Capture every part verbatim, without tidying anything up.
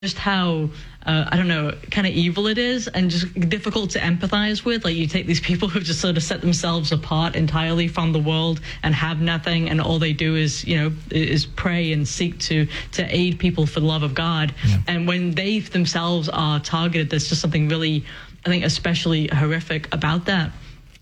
just how, uh, I don't know, kind of evil it is and just difficult to empathize with. Like, you take these people who just sort of set themselves apart entirely from the world and have nothing, and all they do is, you know, is pray and seek to to aid people for the love of God. Yeah. And when they themselves are targeted, there's just something really, I think, especially horrific about that.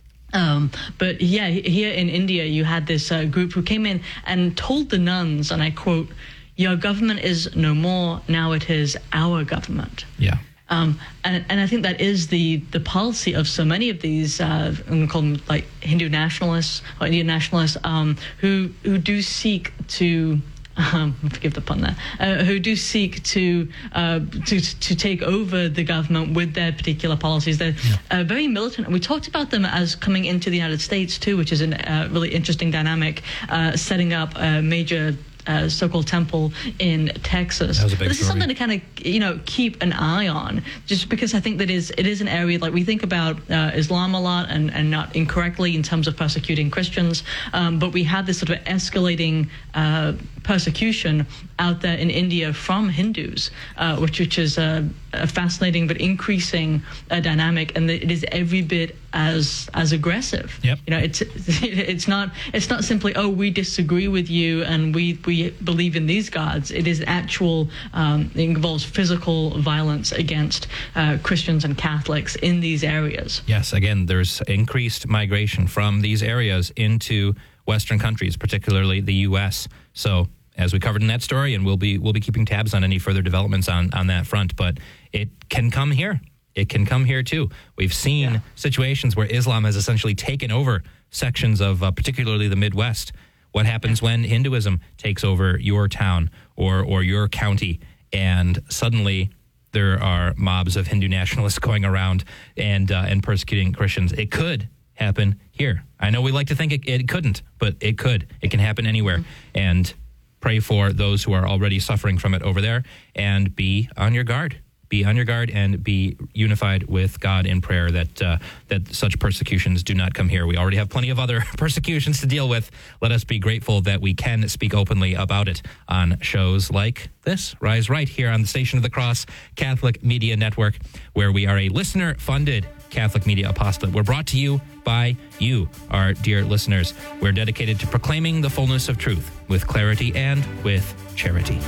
Um, but yeah, here in India, you had this uh, group who came in and told the nuns, and I quote, "Your government is no more, now it is our government." Yeah. Um, and, and I think that is the, the policy of so many of these, uh, I'm going to call them like Hindu nationalists or Indian nationalists, um, who, who do seek to, um, forgive the pun there, uh, who do seek to, uh, to to take over the government with their particular policies. They're yeah. uh, very militant. And we talked about them as coming into the United States too, which is a uh, really interesting dynamic, uh, setting up a major Uh, so-called temple in Texas. That was a big but this story. is something to kind of, you know, keep an eye on, just because I think that is it is an area, like, we think about uh, Islam a lot, and, and not incorrectly in terms of persecuting Christians, um, but we have this sort of escalating uh, persecution out there in India from Hindus, uh, which which is a, a fascinating but increasing uh, dynamic, and it is every bit as as aggressive. Yep. You know, it's it's not it's not simply, oh, we disagree with you and we we believe in these gods. It is actual. Um, it involves physical violence against uh, Christians and Catholics in these areas. Yes. Again, there's increased migration from these areas into Western countries, particularly the U S. So, as we covered in that story, and we'll be we'll be keeping tabs on any further developments on, on that front, but it can come here. It can come here too. We've seen yeah. situations where Islam has essentially taken over sections of uh, particularly the Midwest. What happens yeah. when Hinduism takes over your town or or your county, and suddenly there are mobs of Hindu nationalists going around and uh, and persecuting Christians? It could happen here. I know we like to think it, it couldn't, but it could. It can happen anywhere. Mm-hmm. And pray for those who are already suffering from it over there, and be on your guard. Be on your guard and be unified with God in prayer that uh, that such persecutions do not come here. We already have plenty of other persecutions to deal with. Let us be grateful that we can speak openly about it on shows like this, Rise Right, here on the Station of the Cross Catholic Media Network, where we are a listener-funded Catholic media apostolate. We're brought to you by you, our dear listeners. We're dedicated to proclaiming the fullness of truth with clarity and with charity.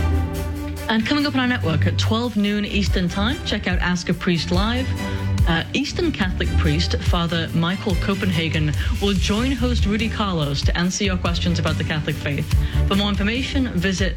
And coming up on our network at twelve noon Eastern Time, check out Ask a Priest Live. Uh, Eastern Catholic priest Father Michael Copenhagen will join host Rudy Carlos to answer your questions about the Catholic faith. For more information, visit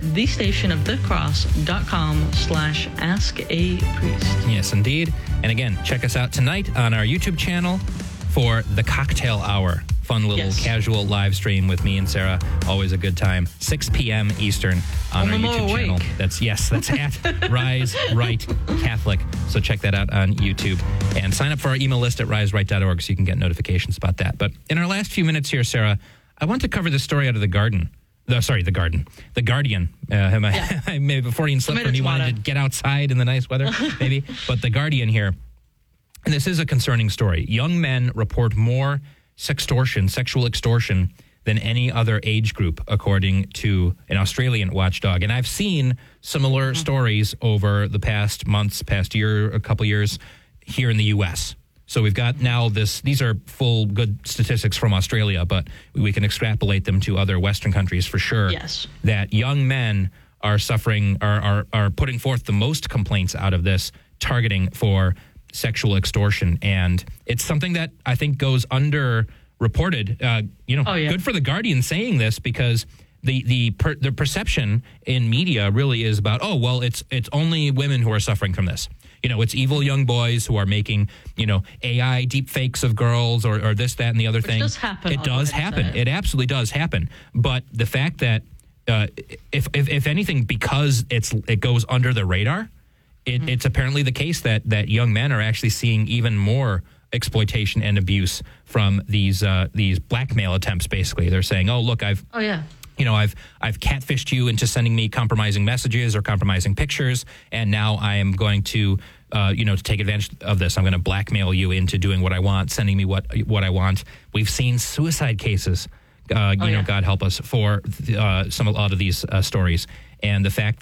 thestationofthecross.com slash ask a priest. Yes, indeed. And again, check us out tonight on our YouTube channel for the Cocktail Hour. Fun little yes. casual live stream with me and Sarah. Always a good time. six p.m. Eastern on well, our YouTube awake. channel. That's yes, that's at Rise Right Catholic. So check that out on YouTube. And sign up for our email list at rise right dot org so you can get notifications about that. But in our last few minutes here, Sarah, I want to cover this story out of the Garden. Uh, sorry, the Garden. The Guardian. Uh, yeah. Maybe before he slept when he wanted to get outside in the nice weather, maybe. But the Guardian here. And this is a concerning story. Young men report more sextortion, sexual extortion than any other age group, according to an Australian watchdog. And I've seen similar mm-hmm. stories over the past months, past year, a couple years here in the U S. So we've got now this, these are full good statistics from Australia, but we can extrapolate them to other Western countries for sure. Yes. That young men are suffering, are, are, are putting forth the most complaints out of this targeting for sexual extortion. And it's something that I think goes underreported. Uh, you know, oh, yeah. Good for the Guardian saying this, because the the per, the perception in media really is about, oh, well, it's it's only women who are suffering from this. You know, it's evil young boys who are making, you know, A I deep fakes of girls or, or this, that, and the other Which thing. does happen. It does happen. It. it absolutely does happen. But the fact that uh, if, if if anything, because it's it goes under the radar, It, mm-hmm. it's apparently the case that, that young men are actually seeing even more exploitation and abuse from these uh, these blackmail attempts. Basically, they're saying, "Oh, look, I've oh yeah, you know, I've I've catfished you into sending me compromising messages or compromising pictures, and now I am going to, uh, you know, to take advantage of this. I'm going to blackmail you into doing what I want, sending me what what I want." We've seen suicide cases. Uh, you oh, know, yeah. God help us for uh, some a lot of these uh, stories, and the fact that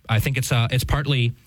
I think it's uh, it's partly